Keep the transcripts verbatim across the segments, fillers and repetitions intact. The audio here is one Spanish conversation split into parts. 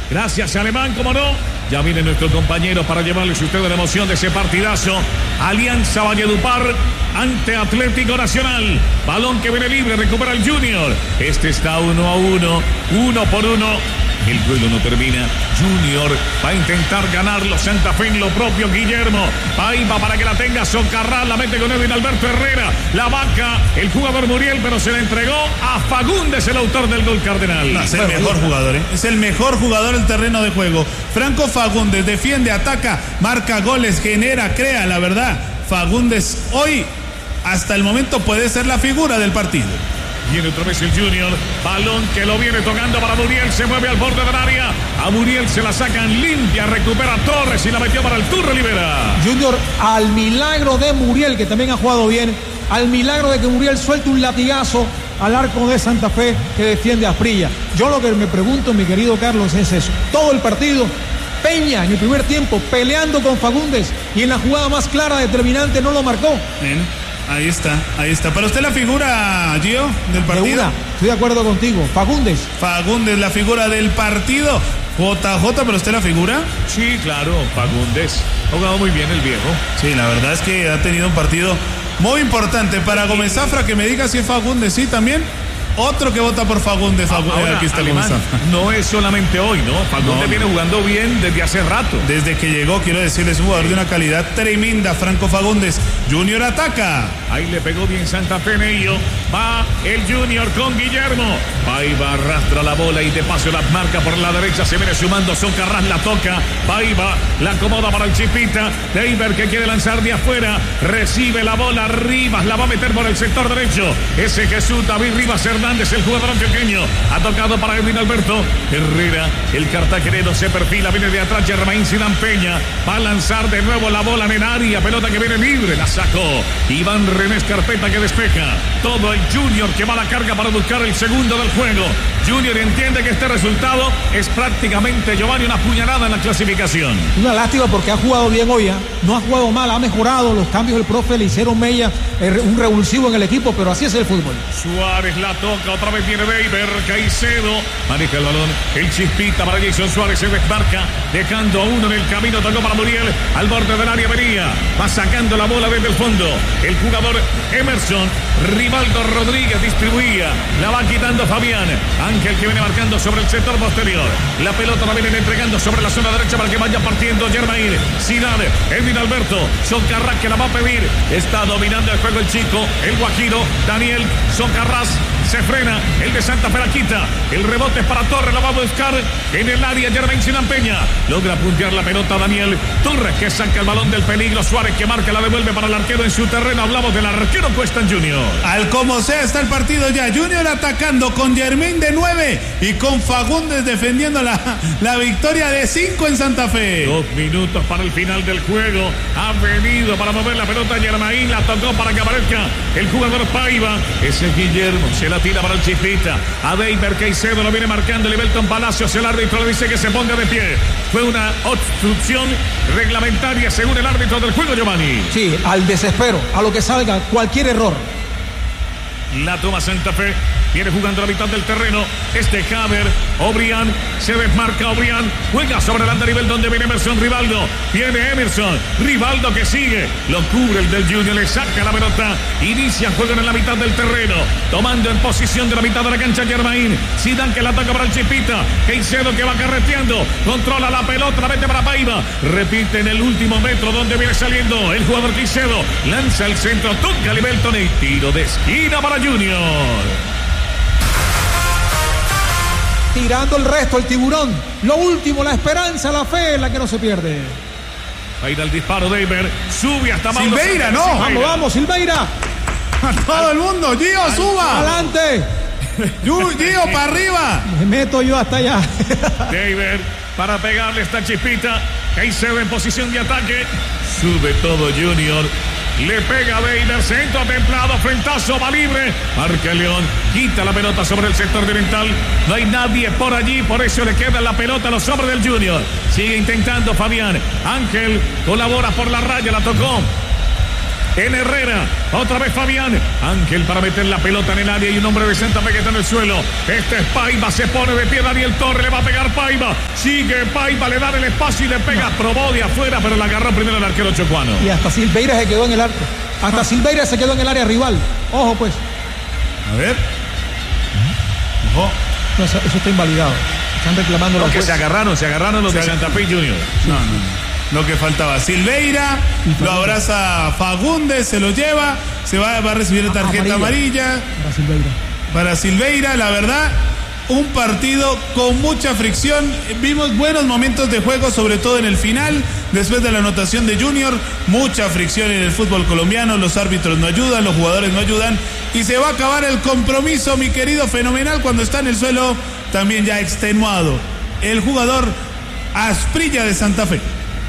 Gracias, Alemán, como no. Ya vienen nuestros compañeros para llevarles a ustedes la emoción de ese partidazo. Alianza Valledupar ante Atlético Nacional. Balón que viene libre, recupera el Junior. Este está uno a uno, uno por uno. El juego no termina. Junior va a intentar ganarlo. Santa Fe en lo propio. Guillermo ahí va para que la tenga Socarrás. La mete con Edwin Alberto Herrera. La vaca, el jugador Muriel, pero se la entregó a Fagundes, el autor del gol cardenal. No, es el mejor jugador, ¿eh? Es el mejor jugador del terreno de juego. Franco Fagundes defiende, ataca, marca goles, genera, crea. La verdad, Fagundes hoy, hasta el momento, puede ser la figura del partido. Viene otra vez el Junior, balón que lo viene tocando para Muriel, se mueve al borde del área, a Muriel se la sacan limpia, recupera Torres y la metió para el Turro Rivera. Junior, al milagro de Muriel, que también ha jugado bien, al milagro de que Muriel suelte un latigazo al arco de Santa Fe que defiende a Asprilla. Yo lo que me pregunto, mi querido Carlos, es eso, todo el partido, Peña en el primer tiempo peleando con Fagundes y en la jugada más clara, determinante, no lo marcó. Bien. Ahí está, ahí está. ¿Para usted la figura, Gio, del partido? De una, estoy de acuerdo contigo. Fagundes. Fagundes, la figura del partido. J J, ¿pero usted la figura? Sí, claro, Fagundes. Ha jugado muy bien el viejo. Sí, la verdad es que ha tenido un partido muy importante. Para Gómez Zafra, que me diga si es Fagundes, sí, también. Otro que vota por Fagundes. Fagundes. Ahora, aquí está Alemán, no es solamente hoy, ¿no? Fagundes no, viene no. jugando bien desde hace rato. Desde que llegó, quiero decirles, es un jugador de una calidad tremenda, Franco Fagundes. Junior ataca. Ahí le pegó bien Santa Fe en ello. Va el Junior con Guillermo. Ahí va, arrastra la bola y de paso la marca por la derecha. Se viene sumando Socarrás, la toca. Ahí va, la acomoda para el Chipita. Deiber que quiere lanzar de afuera. Recibe la bola, Rivas la va a meter por el sector derecho. Ese Jesús David Rivas Hernández, el jugador antioqueño. Ha tocado para Edwin Alberto Herrera. El cartagenero se perfila, viene de atrás Germain Sidán Peña. Va a lanzar de nuevo la bola en área. Pelota que viene libre, la sacó Iván René Escarpeta, que despeja. Todo el Junior que va a la carga para buscar el segundo del juego. Junior entiende que este resultado es prácticamente, Giovanni, una puñalada en la clasificación. Una lástima porque ha jugado bien hoy, ¿eh? No ha jugado mal, ha mejorado. Los cambios del profe le hicieron mella, eh, un revulsivo en el equipo, pero así es el fútbol. Suárez la toca, otra vez viene Deiber, Caicedo maneja el balón, el Chispita para Jason Suárez, se desmarca, dejando a uno en el camino, tocó para Muriel, al borde del área venía, va sacando la bola desde el fondo, el jugador Emerson, Rivaldo Rodríguez distribuía, la va quitando Fabián, Ángel que viene marcando sobre el sector posterior, la pelota la vienen entregando sobre la zona derecha para que vaya partiendo Germain, Zidane, Edwin Alberto, Socarrás que la va a pedir, está dominando el juego el chico, el guajiro, Daniel Socarrás, se frena, el de Santa Fe la quita, el rebote es para Torres, la va a buscar en el área Germain Sidán Peña, logra puntear la pelota Daniel Torres que saca el balón del peligro, Suárez que marca, la devuelve para el arquero en su terreno, hablamos del arquero Cuesta Junior. Al como sea está el partido ya, Junior atacando con Germain de nueve y con Fagundes defendiendo la, la victoria de cinco en Santa Fe. Dos minutos para el final del juego, ha venido para mover la pelota Germain, la tocó para que aparezca el jugador Paiva, ese es Guillermo, se la tira para el Chispita, a Deiber Caicedo lo viene marcando Lebelton Palacios, el árbitro le dice que se ponga de pie, fue una obstrucción reglamentaria según el árbitro del juego, Giovanni. Sí, al desespero, a lo que salga, cualquier error. La toma Santa Fe, viene jugando la mitad del terreno, este Haber, Obrián, se desmarca Obrián, juega sobre el andarivel donde viene Emerson Rivaldo, viene Emerson, Rivaldo que sigue, lo cubre el del Junior, le saca la pelota, inicia juego en la mitad del terreno, tomando en posición de la mitad de la cancha Germain, Zidane que la toca para el Chipita, Caicedo que va carreteando, controla la pelota, la mete para Paiva, repite en el último metro donde viene saliendo el jugador Caicedo, lanza el centro, toca Lebelton y tiro de esquina para Junior. Tirando el resto el tiburón, lo último, la esperanza, la fe, la que no se pierde. Ahí da el disparo Deiber, sube hasta Mauro Silveira, no, Silveira. Vamos, vamos, Silveira. A todo el mundo, Gio, Al, suba. Adelante. Gio, para arriba. Me meto yo hasta allá. Deiber para pegarle esta Chispita, Caicedo en posición de ataque, sube todo Junior. Le pega Deiber, centro templado, frentazo, va libre. Marca León, quita la pelota sobre el sector oriental. No hay nadie por allí, por eso le queda la pelota a los hombres del Junior. Sigue intentando Fabián. Ángel colabora por la raya, la tocó en Herrera. Otra vez Fabián. Ángel para meter la pelota en el área y un hombre de Santa Fe que está en el suelo. Este es Paiva, se pone de pie Daniel Torres, le va a pegar Paiva. Sigue Paiva, le da el espacio y le pega. No. Probó de afuera, pero la agarró primero el arquero chocuano. Y hasta Silveira se quedó en el arco. Hasta ah. Silveira se quedó en el área rival. Ojo pues. A ver. Ojo. No, eso, eso está invalidado. Están reclamando los que jueces. Se agarraron, se agarraron los se de Santa Fe Junior. No, no, no. Lo que faltaba. Silveira lo abraza Fagundes, se lo lleva, se va, va a recibir tarjeta amarilla. amarilla. Para Silveira. Para Silveira, la verdad, un partido con mucha fricción. Vimos buenos momentos de juego, sobre todo en el final, después de la anotación de Junior. Mucha fricción en el fútbol colombiano, los árbitros no ayudan, los jugadores no ayudan. Y se va a acabar el compromiso, mi querido Fenomenal, cuando está en el suelo, también ya extenuado. El jugador Asprilla de Santa Fe.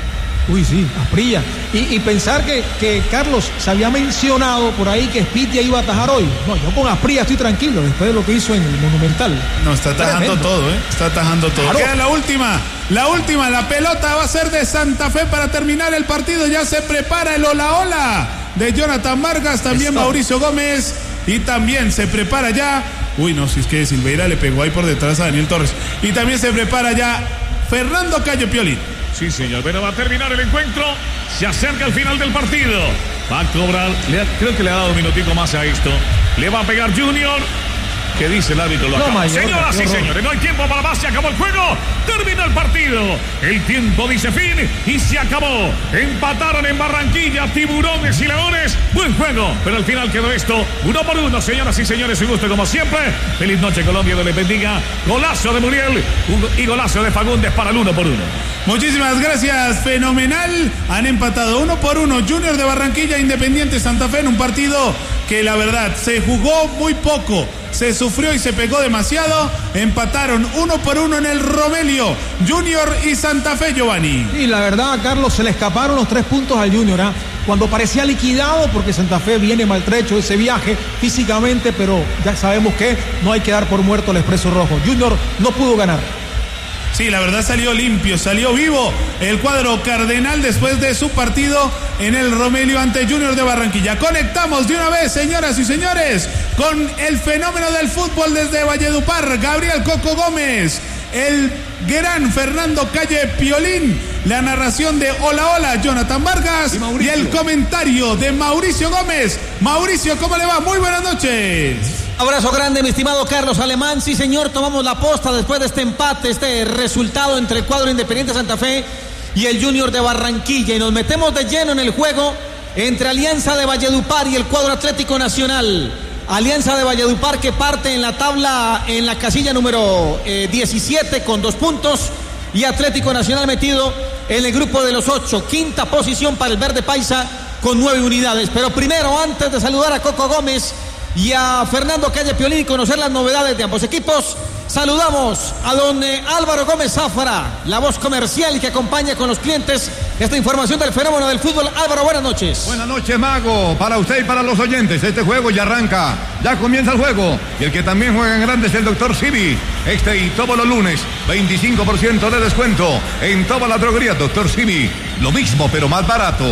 Uy, sí, Asprilla. Y, y pensar que, que Carlos se había mencionado por ahí que Spitia iba a atajar hoy. No, yo con Asprilla estoy tranquilo después de lo que hizo en el Monumental. No, está atajando Tremendo. todo, ¿eh? Está atajando todo. Claro. Queda la última, la última, la pelota va a ser de Santa Fe para terminar el partido. Ya se prepara el hola hola de Jonathan Vargas, también Esto. Mauricio Gómez. Y también se prepara ya. Uy, no, si es que Silveira le pegó ahí por detrás a Daniel Torres. Y también se prepara ya Fernando Calle Piolín. Sí, señor, pero va a terminar el encuentro. Se acerca el final del partido. Va a cobrar, le ha, creo que le ha dado un minutico más a esto. Le va a pegar Junior. ¿Qué dice el árbitro? Lo no, acaba. mayor, Señoras y señores, no hay tiempo para más. Se acabó el juego. Terminó el partido. El tiempo dice fin y se acabó. Empataron en Barranquilla Tiburones y Leones. Buen juego, pero al final quedó esto uno por uno. Señoras y señores, un gusto como siempre. Feliz noche, Colombia, Dios les bendiga. Golazo de Muriel y golazo de Fagundes para el uno por uno. Muchísimas gracias, Fenomenal. Han empatado uno por uno Junior de Barranquilla, Independiente Santa Fe, en un partido que la verdad se jugó muy poco, se sufrió y se pegó demasiado. Empataron uno por uno en el Romelio, Junior y Santa Fe, Giovanni. Y la verdad, Carlos, se le escaparon los tres puntos al Junior, ¿eh? Cuando parecía liquidado, porque Santa Fe viene maltrecho de ese viaje físicamente, pero ya sabemos que no hay que dar por muerto el Expreso Rojo. Junior no pudo ganar. Sí, la verdad salió limpio, salió vivo el cuadro cardenal después de su partido en el Romelio ante Junior de Barranquilla. Conectamos de una vez, señoras y señores, con el fenómeno del fútbol desde Valledupar, Gabriel Coco Gómez, el gran Fernando Calle Piolín, la narración de Hola Hola, Jonathan Vargas, y, y el comentario de Mauricio Gómez. Mauricio, ¿cómo le va? Muy buenas noches. Abrazo grande, mi estimado Carlos Alemán. Sí, señor, tomamos la posta después de este empate, este resultado entre el cuadro Independiente Santa Fe y el Junior de Barranquilla. Y nos metemos de lleno en el juego entre Alianza de Valledupar y el cuadro Atlético Nacional. Alianza de Valledupar que parte en la tabla en la casilla número eh, diecisiete con dos puntos. Y Atlético Nacional metido en el grupo de los ocho. Quinta posición para el Verde Paisa con nueve unidades. Pero primero, antes de saludar a Coco Gómez y a Fernando Calle Piolín y conocer las novedades de ambos equipos, saludamos a don eh, Álvaro Gómez Zafra, la voz comercial que acompaña con los clientes esta información del fenómeno del fútbol. Álvaro, buenas noches. Buenas noches, Mago, para usted y para los oyentes. Este juego ya arranca, ya comienza el juego, y el que también juega en grande es el doctor Simi. Este y todos los lunes, veinticinco por ciento de descuento en toda la droguería doctor Simi. Lo mismo, pero más barato.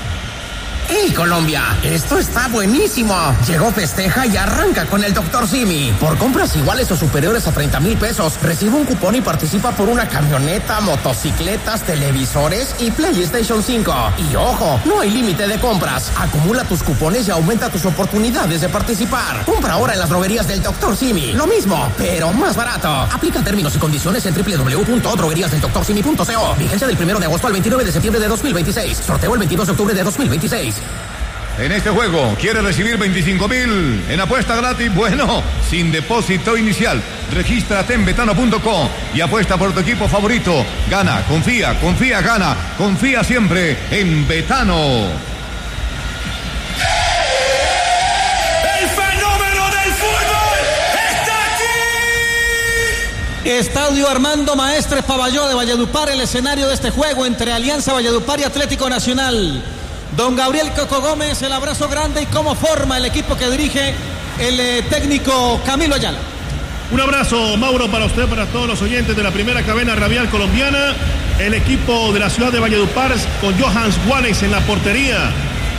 ¡Hey, Colombia! Esto está buenísimo. Llegó Festeja y arranca con el doctor Simi. Por compras iguales o superiores a treinta mil pesos, recibe un cupón y participa por una camioneta, motocicletas, televisores y PlayStation cinco. Y ojo, no hay límite de compras. Acumula tus cupones y aumenta tus oportunidades de participar. Compra ahora en las droguerías del doctor Simi. Lo mismo, pero más barato. Aplica términos y condiciones en doble u doble u doble u punto droguerías del doctor simi punto co. Vigencia del primero de agosto al veintinueve de septiembre de dos mil veintiséis. Sorteo el veintidós de octubre de dos mil veintiséis. En este juego, ¿quiere recibir veinticinco mil en apuesta gratis? Bueno, sin depósito inicial. Regístrate en betano punto com y apuesta por tu equipo favorito. Gana, confía, confía, gana. Confía siempre en Betano. ¡El fenómeno del fútbol está aquí! Estadio Armando Maestres Pavalló de Valledupar, el escenario de este juego entre Alianza Valledupar y Atlético Nacional. Don Gabriel Coco Gómez, el abrazo grande y cómo forma el equipo que dirige el eh, técnico Camilo Ayala. Un abrazo, Mauro, para usted, para todos los oyentes de la primera cadena radial colombiana. El equipo de la ciudad de Valledupar con Johans Juárez en la portería.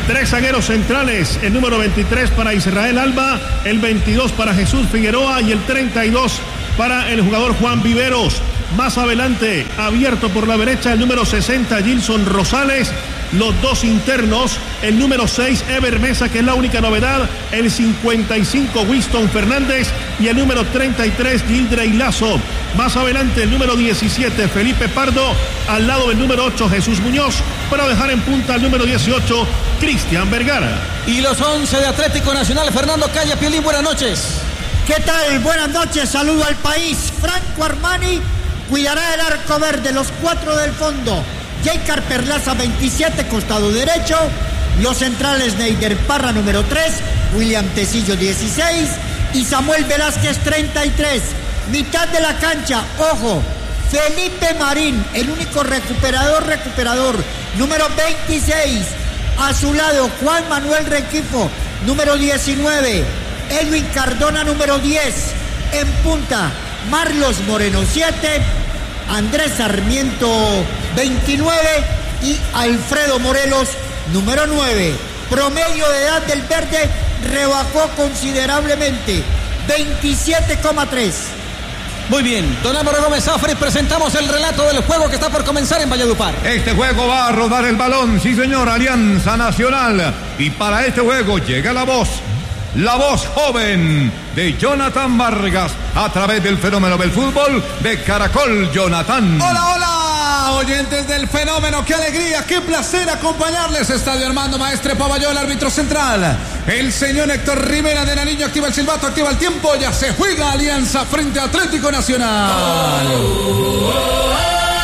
Tres zagueros centrales, el número veintitrés para Israel Alba, el veintidós para Jesús Figueroa y el treinta y dos para el jugador Juan Viveros. Más adelante, abierto por la derecha, el número sesenta, Gilson Rosales. Los dos internos, el número seis, Ever Mesa, que es la única novedad, el cincuenta y cinco, Winston Fernández, y el número treinta y tres, Gildrey Lazo. Más adelante, el número diecisiete, Felipe Pardo, al lado del número ocho, Jesús Muñoz, para dejar en punta al número dieciocho, Cristian Vergara. Y los once de Atlético Nacional, Fernando Calle, Piolín, buenas noches. ¿Qué tal? Buenas noches, saludo al país. Franco Armani cuidará el arco verde, los cuatro del fondo. Jaycar Perlaza, veintisiete, costado derecho. Los centrales, Neider Parra, número tres. William Tecillo, dieciséis. Y Samuel Velázquez, treinta y tres. Mitad de la cancha, ojo, Felipe Marín, el único recuperador, recuperador, número veintiséis. A su lado, Juan Manuel Rengifo, número diecinueve. Edwin Cardona, número diez. En punta, Marlos Moreno, siete. Andrés Sarmiento, veintinueve, y Alfredo Morelos, número nueve. Promedio de edad del verde rebajó considerablemente, veintisiete coma tres. Muy bien, don Álvaro Gómez Zafre, presentamos el relato del juego que está por comenzar en Valledupar. Este juego va a rodar el balón, sí señor, Alianza Nacional. Y para este juego llega la voz. La voz joven de Jonathan Vargas a través del fenómeno del fútbol de Caracol, Jonathan. Hola, hola, oyentes del fenómeno, qué alegría, qué placer acompañarles. Estadio Armando Maestre Pavalló, el árbitro central. El señor Héctor Rivera de Nariño activa el silbato, activa el tiempo, ya se juega Alianza frente a Atlético Nacional. Oh, oh, oh.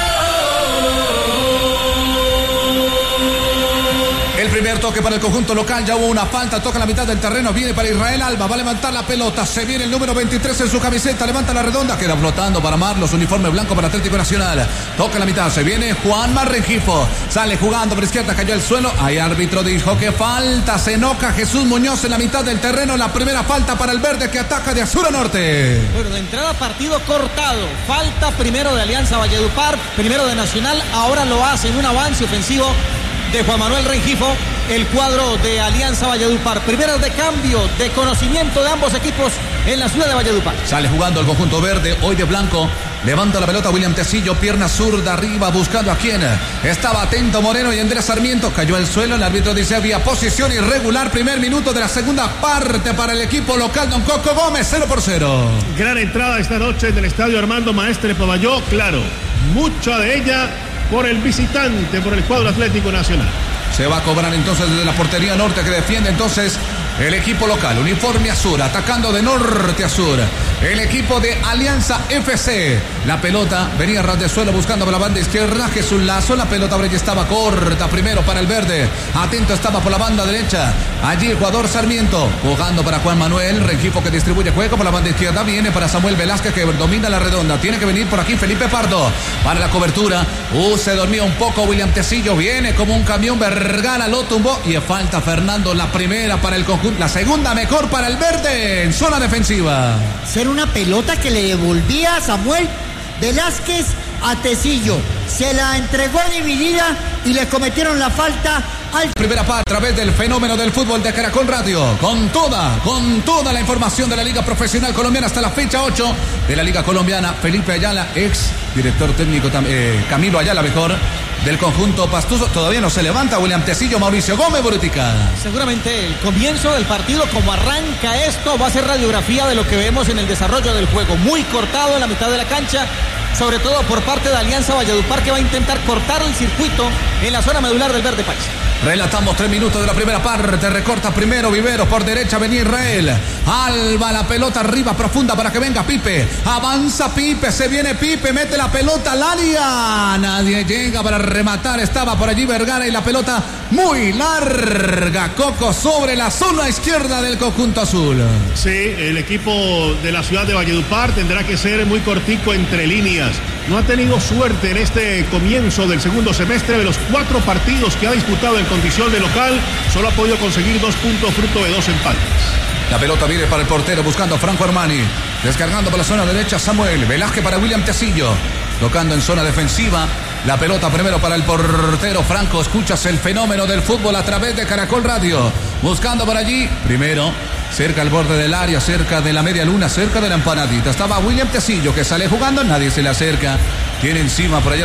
El primer toque para el conjunto local, ya hubo una falta, toca la mitad del terreno, viene para Israel Alba, va a levantar la pelota, se viene el número veintitrés en su camiseta, levanta la redonda, queda flotando para Marlos, uniforme blanco para Atlético Nacional, toca la mitad, se viene Juan Rengifo, sale jugando por izquierda, cayó al suelo, ahí árbitro dijo que falta, se enoja Jesús Muñoz en la mitad del terreno, la primera falta para el verde que ataca de sur a norte. Bueno, de entrada partido cortado, falta primero de Alianza Valledupar, primero de Nacional, ahora lo hace en un avance ofensivo de Juan Manuel Rengifo, el cuadro de Alianza Valledupar. Primeras de cambio, de conocimiento de ambos equipos en la ciudad de Valledupar. Sale jugando el conjunto verde, hoy de blanco. Levanta la pelota William Tecillo, pierna zurda arriba, buscando a quién. Estaba atento Moreno y Andrés Sarmiento, cayó al suelo. El árbitro dice había posición irregular. Primer minuto de la segunda parte para el equipo local, don Coco Gómez, cero por cero. Gran entrada esta noche del Estadio Armando Maestre Pavalló, claro, mucha de ella por el visitante, por el cuadro Atlético Nacional. Se va a cobrar entonces desde la portería norte que defiende entonces el equipo local, uniforme azul, atacando de norte a sur. El equipo de Alianza F C. La pelota venía ras de suelo buscando por la banda izquierda. Jesús Lazo, la pelota por allí estaba corta primero para el verde. Atento estaba por la banda derecha. Allí el jugador Sarmiento, jugando para Juan Manuel Rengifo que distribuye juego por la banda izquierda. Viene para Samuel Velázquez que domina la redonda. Tiene que venir por aquí Felipe Pardo para la cobertura. Uh, se dormía un poco William Tecillo. Viene como un camión, Vergara lo tumbó. Y falta Fernando, la primera para el conjunto. La segunda mejor para el verde en zona defensiva. Ser una pelota que le devolvía a Samuel Velázquez a Tecillo. Se la entregó dividida y le cometieron la falta al... Primera parte a través del fenómeno del fútbol de Caracol Radio. Con toda, con toda la información de la Liga Profesional Colombiana hasta la fecha ocho de la Liga Colombiana. Felipe Ayala, ex director técnico, eh, Camilo Ayala mejor, del conjunto pastuso. Todavía no se levanta William Tecillo, Mauricio Gómez, Borutica. Seguramente el comienzo del partido, como arranca esto, va a ser radiografía de lo que vemos en el desarrollo del juego. Muy cortado en la mitad de la cancha, sobre todo por parte de Alianza Valledupar, que va a intentar cortar el circuito en la zona medular del verde país. Relatamos tres minutos de la primera parte. Recorta primero Viveros, por derecha venía Israel. Alba, la pelota arriba profunda para que venga Pipe. Avanza Pipe, se viene Pipe, mete la pelota al área. Nadie llega para rematar. Estaba por allí Vergara y la pelota muy larga. Coco sobre la zona izquierda del conjunto azul. Sí, el equipo de la ciudad de Valledupar tendrá que ser muy cortico entre líneas. No ha tenido suerte en este comienzo del segundo semestre. De los cuatro partidos que ha disputado en condición de local, solo ha podido conseguir dos puntos fruto de dos empates. La pelota viene para el portero buscando a Franco Armani. Descargando por la zona derecha Samuel Velázquez para William Tecillo. tocando en zona defensiva. La pelota primero para el portero Franco. Escuchas el fenómeno del fútbol a través de Caracol Radio. Buscando por allí. Primero, cerca al borde del área, cerca de la media luna, cerca de la empanadita. Estaba William Tecillo que sale jugando. Nadie se le acerca. Tiene encima por allá